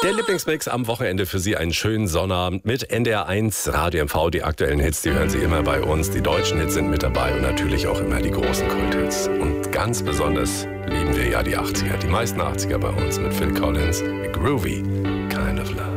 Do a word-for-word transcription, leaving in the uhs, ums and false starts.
Der Lieblingsmix am Wochenende für Sie, einen schönen Sonnabend mit N D R eins, Radio M V. Die aktuellen Hits, die hören Sie immer bei uns. Die deutschen Hits sind mit dabei und natürlich auch immer die großen Kulthits. Und ganz besonders lieben wir ja die achtziger, die meisten achtziger bei uns mit Phil Collins, Groovy, Kind of Love.